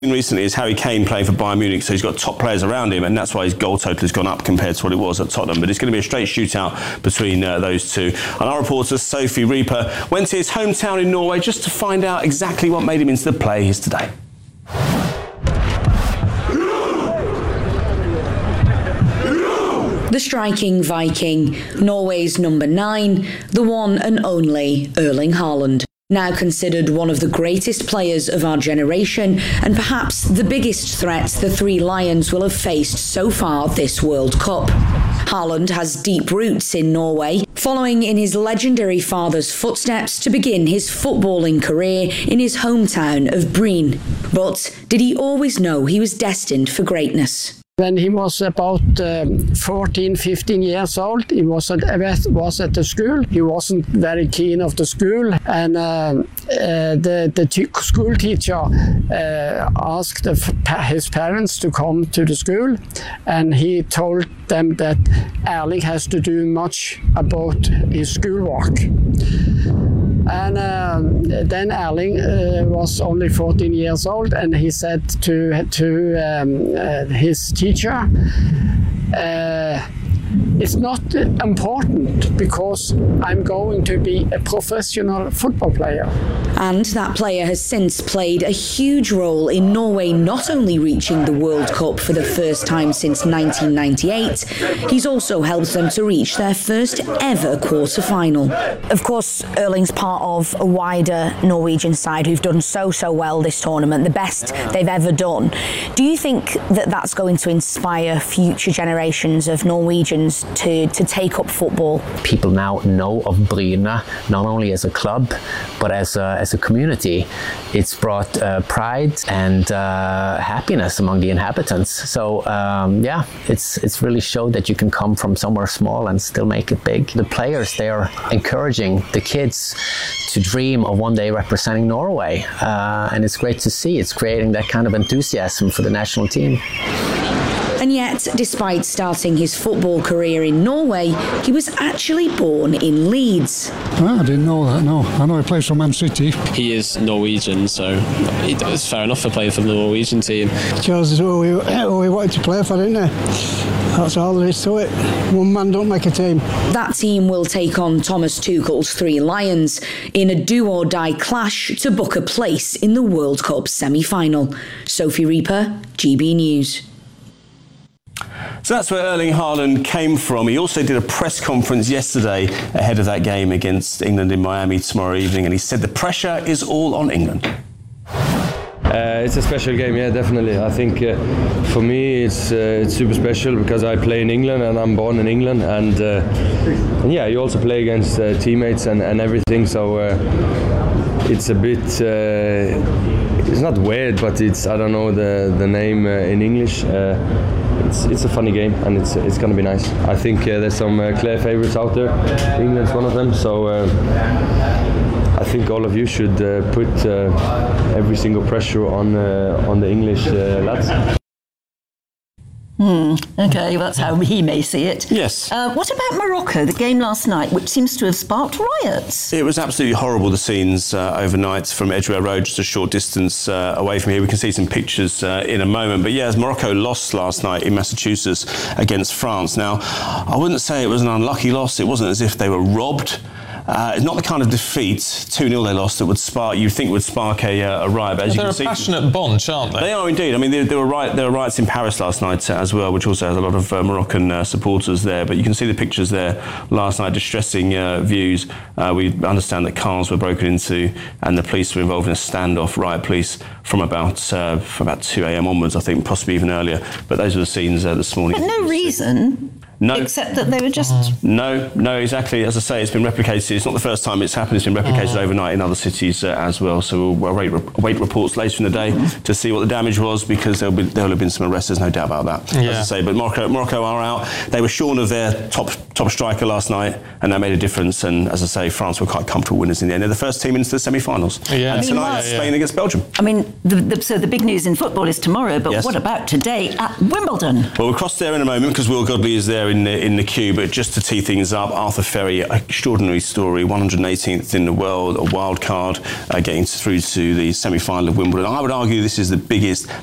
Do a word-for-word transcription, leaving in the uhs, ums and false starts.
Recently is Harry Kane playing for Bayern Munich, so he's got top players around him, and that's why his goal total has gone up compared to what it was at Tottenham. But it's going to be a straight shootout between uh, those two. And our reporter, Sophie Reaper, went to his hometown in Norway just to find out exactly what made him into the play he is today. The striking Viking, Norway's number nine, the one and only Erling Haaland. Now considered one of the greatest players of our generation and perhaps the biggest threat the Three Lions will have faced so far this World Cup. Haaland has deep roots in Norway, following in his legendary father's footsteps to begin his footballing career in his hometown of Bryn. But did he always know he was destined for greatness? When he was about um, fourteen, fifteen years old, he was at, was at the school. He wasn't very keen of the school, and uh, uh, the, the t- school teacher uh, asked the, his parents to come to the school, and he told them that Erling has to do much about his schoolwork. And uh, then Erling uh, was only fourteen years old, and he said to to um, uh, his teacher, uh, it's not important because I'm going to be a professional football player. And that player has since played a huge role in Norway not only reaching the World Cup for the first time since nineteen ninety-eight, he's also helped them to reach their first ever quarter-final. Of course, Erling's part of a wider Norwegian side who've done so, so well this tournament, the best they've ever done. Do you think that that's going to inspire future generations of Norwegians to, to take up football? People now know of Bryne not only as a club but as a, as a community. It's brought uh, pride and uh, happiness among the inhabitants. So um, yeah, it's it's really showed that you can come from somewhere small and still make it big. The players, they are encouraging the kids to dream of one day representing Norway, uh, and it's great to see. It's creating that kind of enthusiasm for the national team. And yet, despite starting his football career in Norway, he was actually born in Leeds. Oh, I didn't know that, no. I know he plays for Man City. He is Norwegian, so it's fair enough for playing for the Norwegian team. Chose who we, who we wanted to play for, didn't he? That's all there is to it. One man don't make a team. That team will take on Thomas Tuchel's Three Lions in a do-or-die clash to book a place in the World Cup semi-final. Sophie Reaper, G B News. So that's where Erling Haaland came from. He also did a press conference yesterday ahead of that game against England in Miami tomorrow evening, and he said the pressure is all on England. Uh, it's a special game, yeah, definitely. I think uh, for me it's uh, it's super special because I play in England and I'm born in England, and, uh, and yeah, you also play against uh, teammates and, and everything, so uh, it's a bit, uh, it's not weird, but it's, I don't know the, the name uh, in English. Uh, It's, it's a funny game, and it's it's going to be nice. I think uh, there's some uh, clear favourites out there. England's one of them, so uh, I think all of you should uh, put uh, every single pressure on uh, on the English uh, lads. Hmm, okay, that's how he may see it. Yes. Uh, what about Morocco, the game last night, which seems to have sparked riots? It was absolutely horrible, the scenes uh, overnight from Edgware Road, just a short distance uh, away from here. We can see some pictures uh, in a moment. But yeah, as Morocco lost last night in Massachusetts against France. Now, I wouldn't say it was an unlucky loss. It wasn't as if they were robbed. Uh, it's not the kind of defeat, two nil they lost, that would spark, you think would spark a, uh, a riot. But as well, you they're can see, a passionate bunch, aren't they? They are indeed. I mean, there, there, were, riot, there were riots in Paris last night uh, as well, which also has a lot of uh, Moroccan uh, supporters there. But you can see the pictures there last night, distressing uh, views. Uh, we understand that cars were broken into and the police were involved in a standoff, riot police, from about uh, from about two a.m. onwards, I think, possibly even earlier. But those were the scenes uh, this morning. But no reason. No. Except that they were just... No, no, exactly. As I say, it's been replicated. It's not the first time it's happened. It's been replicated oh. overnight in other cities uh, as well. So we'll await, await reports later in the day mm. to see what the damage was, because there'll be, there'll have been some arrests, there's no doubt about that. Yeah. As I say, but Morocco, Morocco are out. They were shorn of their top top striker last night, and that made a difference. And as I say, France were quite comfortable winners in the end. They're the first team into the semi-finals. Yeah. And tonight, Meanwhile- Spain against Belgium. I mean, the, the, so the big news in football is tomorrow, but Yes. what about today at Wimbledon? Well, we'll cross there in a moment because Will Godley is there in the, in the queue. But just to tee things up, Arthur Ferry, extraordinary story, one hundred eighteenth in the world, a wild card, uh, getting through to the semi-final of Wimbledon. I would argue this is the biggest